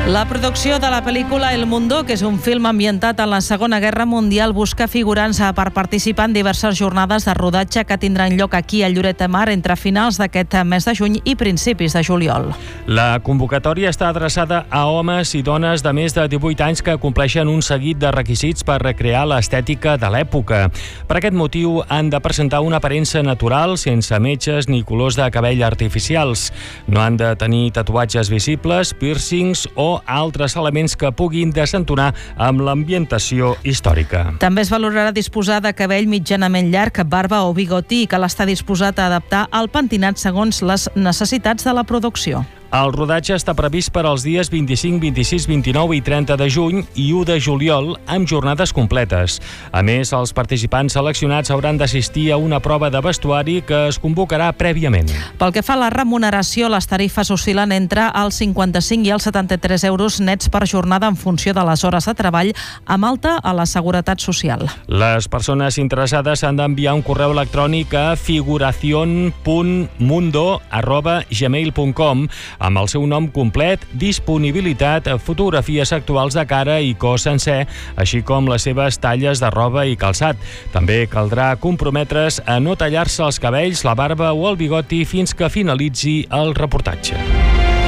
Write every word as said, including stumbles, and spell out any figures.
La producció de la pel·lícula El Mundo, que és un film ambientat en la Segona Guerra Mundial, busca figurants per participar en diverses jornades de rodatge que tindran lloc aquí a Lloret de Mar entre finals d'aquest mes de juny i principis de juliol. La convocatòria està adreçada a homes i dones de més de divuit anys que compleixen un seguit de requisits per recrear l'estètica de l'època. Per aquest motiu han de presentar una aparença natural, sense metges ni colors de cabell artificials. No han de tenir tatuatges visibles, piercings o altres elements que puguin desentonar amb l'ambientació històrica. També es valorarà disposar de cabell mitjanament llarg, barba o bigoti, i cal estar disposat a adaptar el pentinat segons les necessitats de la producció. El rodatge està previst per als dies vint-i-cinc, vint-i-sis, vint-i-nou i trenta de juny i u de juliol, amb jornades completes. A més, els participants seleccionats hauran d'assistir a una prova de vestuari que es convocarà prèviament. Pel que fa a la remuneració, les tarifes oscil·len entre els cinquanta-cinc i els setanta-tres euros nets per jornada en funció de les hores de treball, amb alta a la Seguretat Social. Les persones interessades han d'enviar un correu electrònic a figuracion punt mundo arroba gmail punt com amb el seu nom complet, disponibilitat, fotografies actuals de cara i cos sencer, així com les seves talles de roba i calçat. També caldrà comprometre's a no tallar-se els cabells, la barba o el bigoti fins que finalitzi el reportatge.